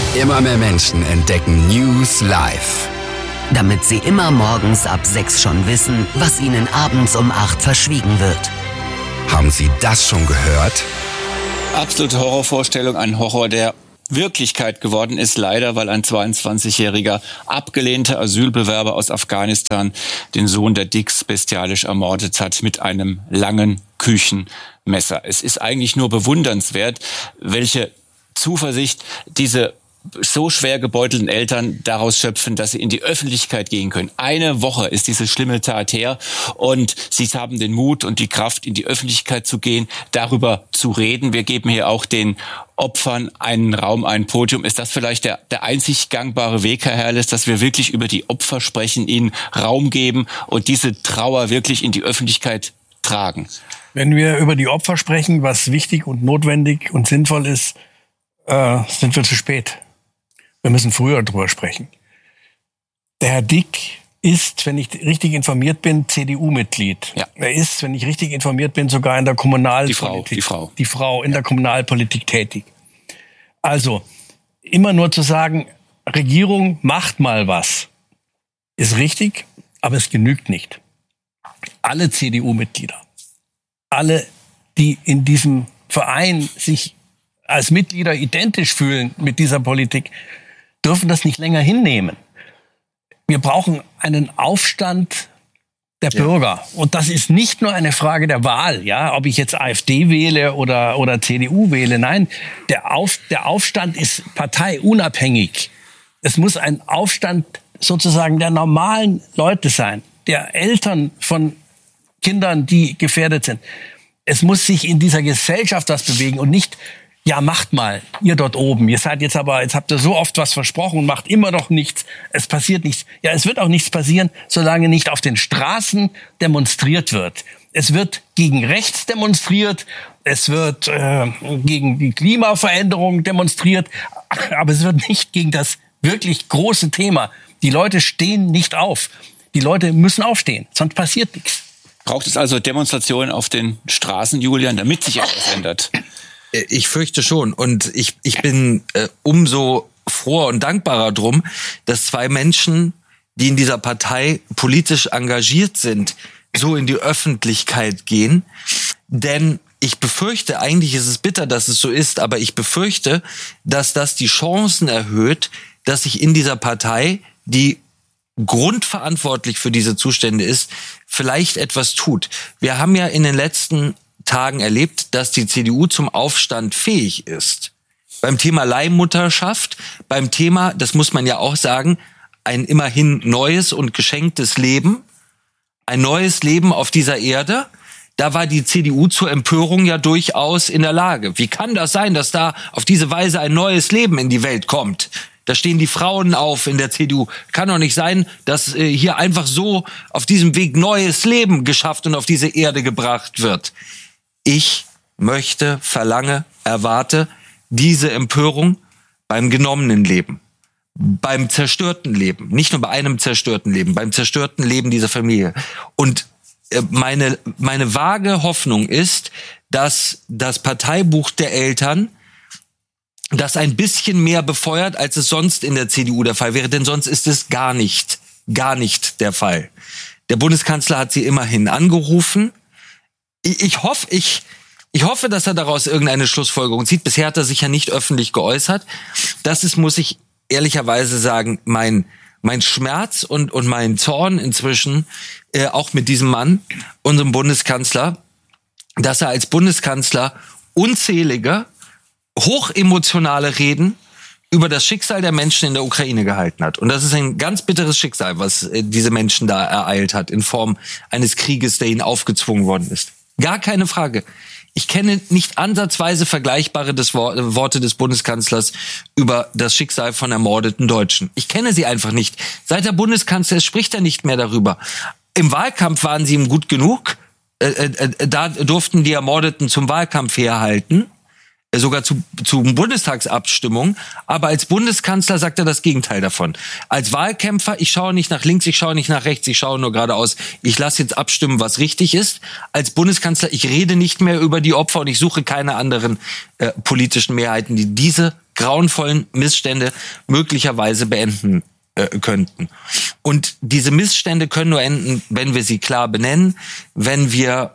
Immer mehr Menschen entdecken News live. Damit sie immer morgens ab 6 schon wissen, was ihnen abends um 8 verschwiegen wird. Haben Sie das schon gehört? Absolute Horrorvorstellung, ein Horror, der Wirklichkeit geworden ist, leider, weil ein 22-jähriger abgelehnter Asylbewerber aus Afghanistan den Sohn der Dicks bestialisch ermordet hat mit einem langen Küchenmesser. Es ist eigentlich nur bewundernswert, welche Zuversicht diese so schwer gebeutelten Eltern daraus schöpfen, dass sie in die Öffentlichkeit gehen können. Eine Woche ist diese schlimme Tat her und sie haben den Mut und die Kraft, in die Öffentlichkeit zu gehen, darüber zu reden. Wir geben hier auch den Opfern einen Raum, ein Podium. Ist das vielleicht der einzig gangbare Weg, Herr Herles, dass wir wirklich über die Opfer sprechen, ihnen Raum geben und diese Trauer wirklich in die Öffentlichkeit tragen? Wenn wir über die Opfer sprechen, was wichtig und notwendig und sinnvoll ist, sind wir zu spät. Wir müssen früher drüber sprechen. Der Herr Dick ist, wenn ich richtig informiert bin, CDU-Mitglied. Ja. Er ist, wenn ich richtig informiert bin, sogar in der Kommunalpolitik. Die Frau in der Kommunalpolitik tätig. Also, immer nur zu sagen, Regierung macht mal was, ist richtig, aber es genügt nicht. Alle CDU-Mitglieder, alle, die in diesem Verein sich als Mitglieder identisch fühlen mit dieser Politik, dürfen das nicht länger hinnehmen. Wir brauchen einen Aufstand der Bürger. Und das ist nicht nur eine Frage der Wahl, ja, ob ich jetzt AfD wähle oder CDU wähle. Nein, der Aufstand ist parteiunabhängig. Es muss ein Aufstand sozusagen der normalen Leute sein, der Eltern von Kindern, die gefährdet sind. Es muss sich in dieser Gesellschaft was bewegen und nicht, ja, macht mal, ihr dort oben. Jetzt habt ihr so oft was versprochen und macht immer noch nichts. Es passiert nichts. Ja, es wird auch nichts passieren, solange nicht auf den Straßen demonstriert wird. Es wird gegen rechts demonstriert, es wird gegen die Klimaveränderung demonstriert, aber es wird nicht gegen das wirklich große Thema. Die Leute stehen nicht auf. Die Leute müssen aufstehen, sonst passiert nichts. Braucht es also Demonstrationen auf den Straßen, Julian, damit sich etwas ändert? Ich fürchte schon. Und ich bin umso froher und dankbarer drum, dass zwei Menschen, die in dieser Partei politisch engagiert sind, so in die Öffentlichkeit gehen. Denn ich befürchte, eigentlich ist es bitter, dass es so ist, aber ich befürchte, dass das die Chancen erhöht, dass sich in dieser Partei, die grundverantwortlich für diese Zustände ist, vielleicht etwas tut. Wir haben ja in den letzten Tagen erlebt, dass die CDU zum Aufstand fähig ist. Beim Thema Leihmutterschaft, beim Thema, das muss man ja auch sagen, ein immerhin neues und geschenktes Leben, ein neues Leben auf dieser Erde, da war die CDU zur Empörung ja durchaus in der Lage. Wie kann das sein, dass da auf diese Weise ein neues Leben in die Welt kommt? Da stehen die Frauen auf in der CDU. Kann doch nicht sein, dass hier einfach so auf diesem Weg neues Leben geschafft und auf diese Erde gebracht wird. Ich möchte, verlange, erwarte diese Empörung beim genommenen Leben, beim zerstörten Leben, nicht nur bei einem zerstörten Leben, beim zerstörten Leben dieser Familie. Und meine vage Hoffnung ist, dass das Parteibuch der Eltern das ein bisschen mehr befeuert, als es sonst in der CDU der Fall wäre, denn sonst ist es gar nicht der Fall. Der Bundeskanzler hat sie immerhin angerufen. Ich hoffe, dass er daraus irgendeine Schlussfolgerung zieht. Bisher hat er sich ja nicht öffentlich geäußert. Das ist, muss ich ehrlicherweise sagen, mein Schmerz und mein Zorn inzwischen, auch mit diesem Mann, unserem Bundeskanzler, dass er als Bundeskanzler unzählige, hochemotionale Reden über das Schicksal der Menschen in der Ukraine gehalten hat. Und das ist ein ganz bitteres Schicksal, was diese Menschen da ereilt hat, in Form eines Krieges, der ihnen aufgezwungen worden ist. Gar keine Frage. Ich kenne nicht ansatzweise vergleichbare Worte des Bundeskanzlers über das Schicksal von ermordeten Deutschen. Ich kenne sie einfach nicht. Seit der Bundeskanzler ist, spricht er nicht mehr darüber. Im Wahlkampf waren sie ihm gut genug. Da durften die Ermordeten zum Wahlkampf herhalten. Sogar zu Bundestagsabstimmung. Aber als Bundeskanzler sagt er das Gegenteil davon. Als Wahlkämpfer, ich schaue nicht nach links, ich schaue nicht nach rechts, ich schaue nur geradeaus. Ich lasse jetzt abstimmen, was richtig ist. Als Bundeskanzler, ich rede nicht mehr über die Opfer und ich suche keine anderen politischen Mehrheiten, die diese grauenvollen Missstände möglicherweise beenden könnten. Und diese Missstände können nur enden, wenn wir sie klar benennen, wenn wir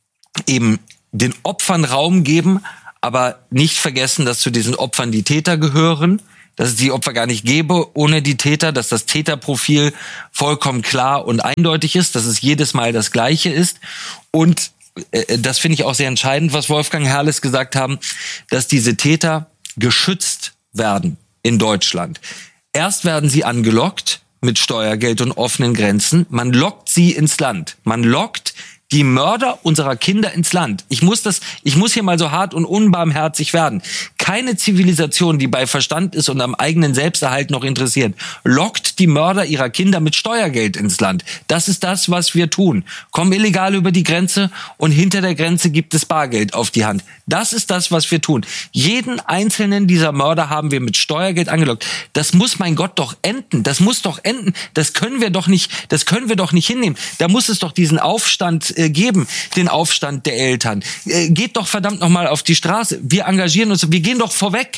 eben den Opfern Raum geben, aber nicht vergessen, dass zu diesen Opfern die Täter gehören, dass es die Opfer gar nicht gäbe ohne die Täter, dass das Täterprofil vollkommen klar und eindeutig ist, dass es jedes Mal das Gleiche ist. Und das finde ich auch sehr entscheidend, was Wolfgang Herrles gesagt haben, dass diese Täter geschützt werden in Deutschland. Erst werden sie angelockt mit Steuergeld und offenen Grenzen. Man lockt sie ins Land. Man lockt die Mörder unserer Kinder ins Land. Ich muss hier mal so hart und unbarmherzig werden. Keine Zivilisation, die bei Verstand ist und am eigenen Selbsterhalt noch interessiert, lockt die Mörder ihrer Kinder mit Steuergeld ins Land. Das ist das, was wir tun. Kommen illegal über die Grenze und hinter der Grenze gibt es Bargeld auf die Hand. Das ist das, was wir tun. Jeden einzelnen dieser Mörder haben wir mit Steuergeld angelockt. Das muss, mein Gott, doch enden. Das muss doch enden. Das können wir doch nicht hinnehmen. Da muss es doch diesen Aufstand geben, den Aufstand der Eltern. Geht doch verdammt nochmal auf die Straße. Wir engagieren uns, wir gehen doch vorweg.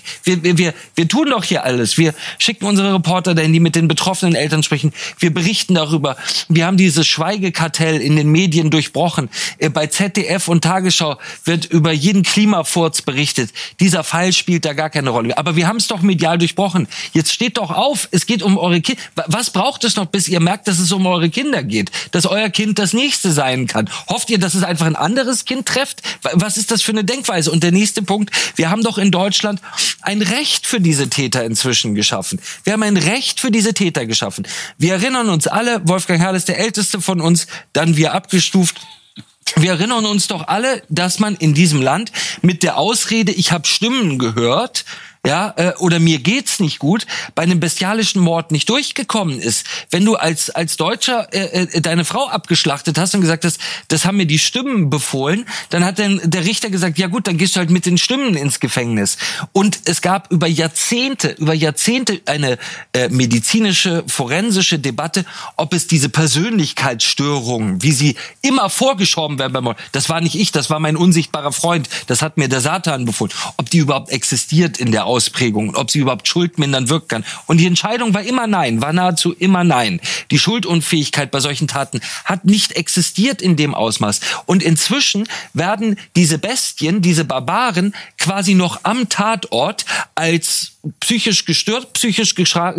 Wir tun doch hier alles. Wir schicken unsere Reporter dahin, die mit den betroffenen Eltern sprechen. Wir berichten darüber. Wir haben dieses Schweigekartell in den Medien durchbrochen. Bei ZDF und Tagesschau wird über jeden Klimafurz berichtet. Dieser Fall spielt da gar keine Rolle. Aber wir haben es doch medial durchbrochen. Jetzt steht doch auf, es geht um eure Kinder. Was braucht es noch, bis ihr merkt, dass es um eure Kinder geht? Dass euer Kind das Nächste sein kann? Hofft ihr, dass es einfach ein anderes Kind trifft? Was ist das für eine Denkweise? Und der nächste Punkt, wir haben doch in Deutschland ein Recht für diese Täter inzwischen geschaffen. Wir haben ein Recht für diese Täter geschaffen. Wir erinnern uns alle, Wolfgang Herrles, der älteste von uns, dann wir abgestuft. Wir erinnern uns doch alle, dass man in diesem Land mit der Ausrede, ich habe Stimmen gehört, oder mir geht's nicht gut, bei einem bestialischen Mord nicht durchgekommen ist. Wenn du als Deutscher deine Frau abgeschlachtet hast und gesagt hast, das haben mir die Stimmen befohlen, dann hat dann der Richter gesagt, ja gut, dann gehst du halt mit den Stimmen ins Gefängnis. Und es gab über Jahrzehnte eine medizinische, forensische Debatte, ob es diese Persönlichkeitsstörungen, wie sie immer vorgeschoben werden beim Mord, das war nicht ich, das war mein unsichtbarer Freund, das hat mir der Satan befohlen, ob die überhaupt existiert in der Ausprägung und ob sie überhaupt schuldmildernd wirken kann. Und die Entscheidung war immer nein, war nahezu immer nein. Die Schuldunfähigkeit bei solchen Taten hat nicht existiert in dem Ausmaß. Und inzwischen werden diese Bestien, diese Barbaren quasi noch am Tatort als psychisch gestört, psychisch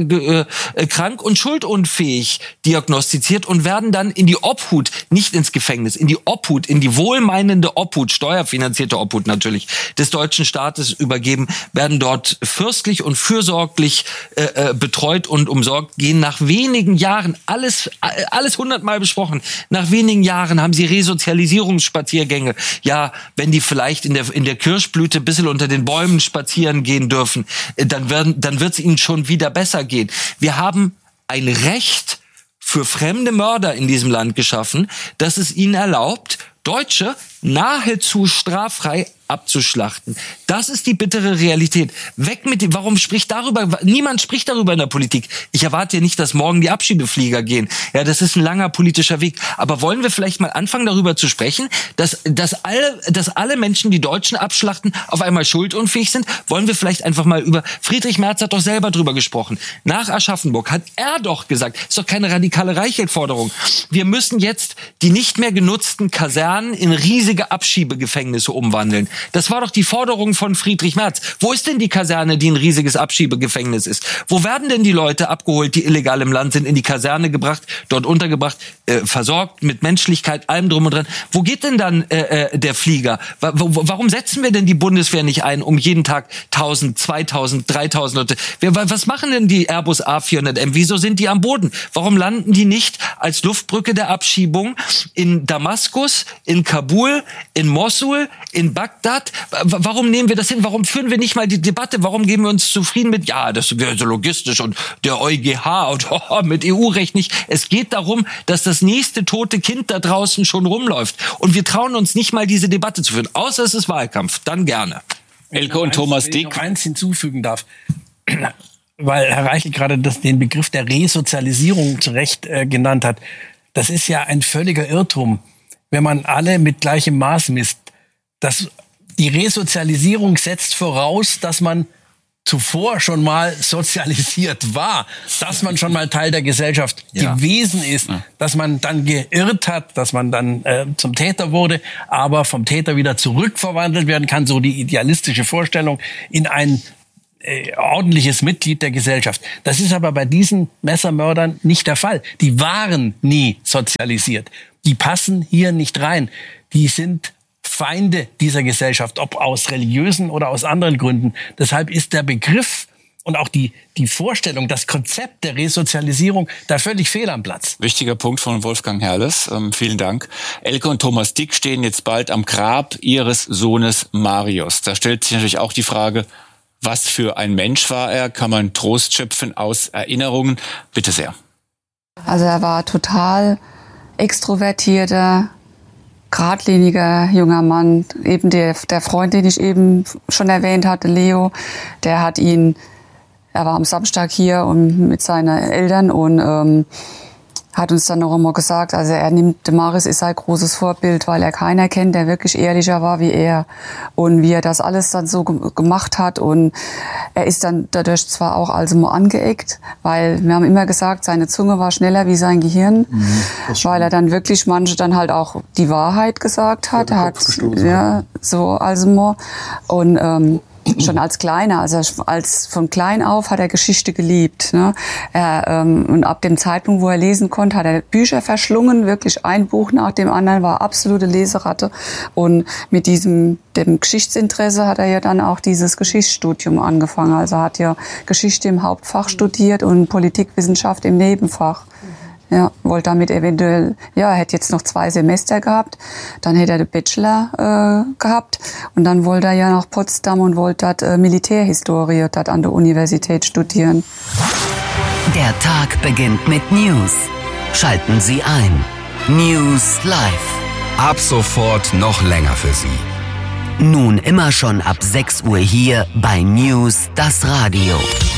krank und schuldunfähig diagnostiziert und werden dann in die Obhut, nicht ins Gefängnis, in die Obhut, in die wohlmeinende Obhut, steuerfinanzierte Obhut natürlich, des deutschen Staates übergeben, werden dort fürstlich und fürsorglich betreut und umsorgt, gehen nach wenigen Jahren, alles 100-mal besprochen, nach wenigen Jahren haben sie Resozialisierungsspaziergänge. Ja, wenn die vielleicht in der Kirschblüte ein bisschen unter den Bäumen spazieren gehen dürfen, dann wird es ihnen schon wieder besser gehen. Wir haben ein Recht für fremde Mörder in diesem Land geschaffen, dass es ihnen erlaubt, Deutsche nahezu straffrei abzuschlachten. Das ist die bittere Realität. Weg mit dem, warum spricht darüber, niemand spricht darüber in der Politik. Ich erwarte ja nicht, dass morgen die Abschiebeflieger gehen. Ja, das ist ein langer politischer Weg. Aber wollen wir vielleicht mal anfangen, darüber zu sprechen, dass alle Menschen, die Deutschen abschlachten, auf einmal schuldunfähig sind? Wollen wir vielleicht einfach mal Friedrich Merz hat doch selber drüber gesprochen. Nach Aschaffenburg hat er doch gesagt, ist doch keine radikale Reichelt-Forderung. Wir müssen jetzt die nicht mehr genutzten Kasernen in riesige Abschiebegefängnisse umwandeln. Das war doch die Forderung von Friedrich Merz. Wo ist denn die Kaserne, die ein riesiges Abschiebegefängnis ist? Wo werden denn die Leute abgeholt, die illegal im Land sind, in die Kaserne gebracht, dort untergebracht, versorgt mit Menschlichkeit, allem drum und dran? Wo geht denn dann der Flieger? Warum setzen wir denn die Bundeswehr nicht ein, um jeden Tag 1000, 2000, 3000 Leute? Was machen denn die Airbus A400M? Wieso sind die am Boden? Warum landen die nicht als Luftbrücke der Abschiebung in Damaskus, in Kabul, in Mosul, in Bagdad? Warum nehmen wir das hin? Warum führen wir nicht mal die Debatte? Warum geben wir uns zufrieden mit, ja, das wäre so logistisch und der EuGH und mit EU-Recht nicht? Es geht darum, dass das nächste tote Kind da draußen schon rumläuft. Und wir trauen uns nicht mal, diese Debatte zu führen. Außer es ist Wahlkampf. Dann gerne. Elke und Thomas Dick. Wenn ich noch eins hinzufügen darf, weil Herr Reichel gerade den Begriff der Resozialisierung zu Recht genannt hat. Das ist ja ein völliger Irrtum, wenn man alle mit gleichem Maß misst. Die Resozialisierung setzt voraus, dass man zuvor schon mal sozialisiert war, dass man schon mal Teil der Gesellschaft gewesen ist, dass man dann geirrt hat, dass man dann zum Täter wurde, aber vom Täter wieder zurückverwandelt werden kann, so die idealistische Vorstellung in ein ordentliches Mitglied der Gesellschaft. Das ist aber bei diesen Messermördern nicht der Fall. Die waren nie sozialisiert. Die passen hier nicht rein. Die sind Feinde dieser Gesellschaft, ob aus religiösen oder aus anderen Gründen. Deshalb ist der Begriff und auch die Vorstellung, das Konzept der Resozialisierung da völlig fehl am Platz. Wichtiger Punkt von Wolfgang Herrles. Vielen Dank. Elke und Thomas Dick stehen jetzt bald am Grab ihres Sohnes Marius. Da stellt sich natürlich auch die Frage, was für ein Mensch war er? Kann man Trost schöpfen aus Erinnerungen? Bitte sehr. Also er war total extrovertierter, geradliniger junger Mann. Eben der Freund, den ich eben schon erwähnt hatte, Leo, er war am Samstag hier und mit seinen Eltern und hat uns dann noch einmal gesagt, also der Marius ist sein großes Vorbild, weil er keiner kennt, der wirklich ehrlicher war wie er und wie er das alles dann so gemacht hat und er ist dann dadurch zwar auch also mal angeeckt, weil wir haben immer gesagt, seine Zunge war schneller wie sein Gehirn, weil er dann wirklich manche dann halt auch die Wahrheit gesagt hat, er hat so also mal und schon als Kleiner, also von klein auf hat er Geschichte geliebt. Ne? Und ab dem Zeitpunkt, wo er lesen konnte, hat er Bücher verschlungen, wirklich ein Buch nach dem anderen, war absolute Leseratte. Und mit dem Geschichtsinteresse hat er ja dann auch dieses Geschichtsstudium angefangen. Also er hat ja Geschichte im Hauptfach studiert und Politikwissenschaft im Nebenfach. Ja, wollte damit eventuell, er hätte jetzt noch 2 Semester gehabt, dann hätte er den Bachelor gehabt und dann wollte er ja nach Potsdam und wollte dort Militärhistorie dort an der Universität studieren. Der Tag beginnt mit News. Schalten Sie ein. News Live. Ab sofort noch länger für Sie. Nun immer schon ab 6 Uhr hier bei News, das Radio.